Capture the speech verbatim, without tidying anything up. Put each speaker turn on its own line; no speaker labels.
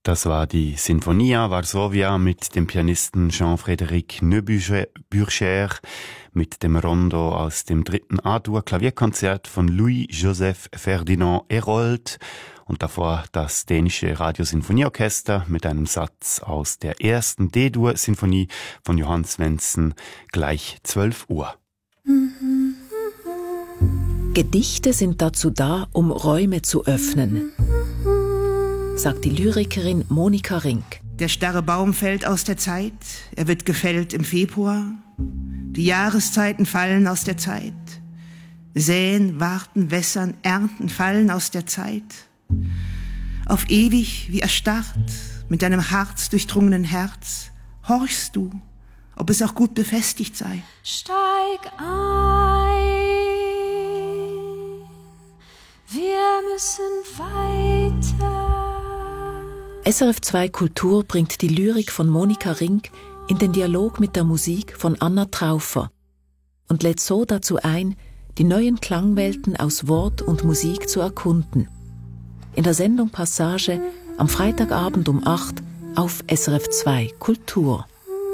Das war die Sinfonia Varsovia mit dem Pianisten Jean-Frédéric Neuburger, mit dem Rondo aus dem dritten A-Dur Klavierkonzert von Louis-Joseph Ferdinand Herold und davor das dänische Radiosinfonieorchester mit einem Satz aus der ersten D-Dur-Sinfonie von Johann Svensson, gleich zwölf Uhr.
Gedichte sind dazu da, um Räume zu öffnen, sagt die Lyrikerin Monika Rink.
Der starre Baum fällt aus der Zeit, er wird gefällt im Februar. Die Jahreszeiten fallen aus der Zeit. Säen, warten, wässern, ernten fallen aus der Zeit. Auf ewig wie erstarrt, mit deinem harzdurchdrungenen Herz, horchst du, ob es auch gut befestigt sei.
Steig ein, wir müssen weiter.
S R F zwei Kultur bringt die Lyrik von Monika Rink in den Dialog mit der Musik von Anna Traufer und lädt so dazu ein, die neuen Klangwelten aus Wort und Musik zu erkunden. In der Sendung Passage am Freitagabend um acht auf S R F zwei Kultur.